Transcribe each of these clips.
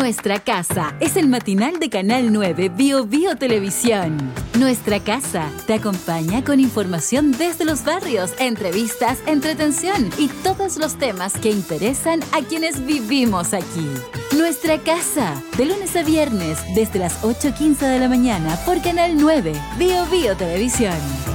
Nuestra Casa es el matinal de Canal 9 Bio Bio Televisión. Nuestra Casa te acompaña con información desde los barrios, entrevistas, entretención y todos los temas que interesan a quienes vivimos aquí. Nuestra Casa, de lunes a viernes, desde las 8:15 de la mañana por Canal 9 Bio Bio Televisión.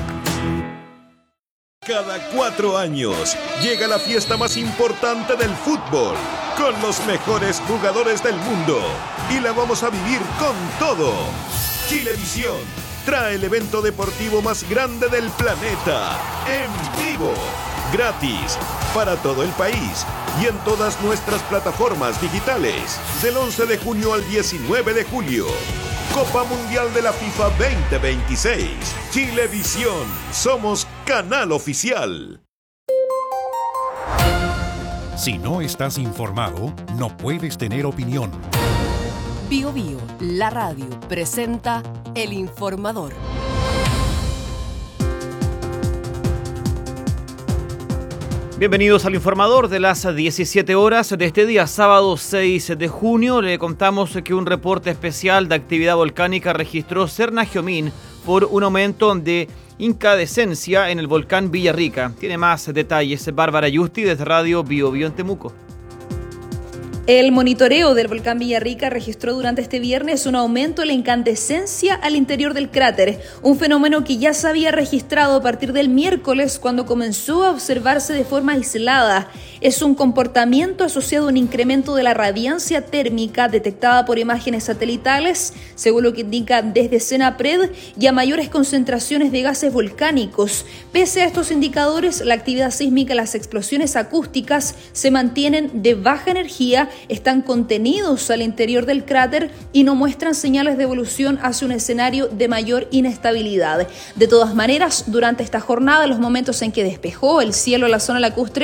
Cada 4 años llega la fiesta más importante del fútbol, con los mejores jugadores del mundo. Y la vamos a vivir con todo. Chilevisión trae el evento deportivo más grande del planeta, en vivo, gratis, para todo el país y en todas nuestras plataformas digitales, del 11 de junio al 19 de julio. Copa Mundial de la FIFA 2026. Chilevisión. Somos canal oficial. Si no estás informado, no puedes tener opinión. Bio Bio, la radio, presenta El Informador. Bienvenidos al Informador de las 17 horas de este día, sábado 6 de junio. Le contamos que un reporte especial de actividad volcánica registró Serna-Giomín por un aumento de incandescencia en el volcán Villarrica. Tiene más detalles Bárbara Yusti desde Radio Bio Bio en Temuco. El monitoreo del volcán Villarrica registró durante este viernes un aumento en la incandescencia al interior del cráter, un fenómeno que ya se había registrado a partir del miércoles cuando comenzó a observarse de forma aislada. Es un comportamiento asociado a un incremento de la radiancia térmica detectada por imágenes satelitales, según lo que indica desde Senapred, y a mayores concentraciones de gases volcánicos. Pese a estos indicadores, la actividad sísmica y las explosiones acústicas se mantienen de baja energía, están contenidos al interior del cráter y no muestran señales de evolución hacia un escenario de mayor inestabilidad. De todas maneras, durante esta jornada, los momentos en que despejó el cielo en la zona lacustre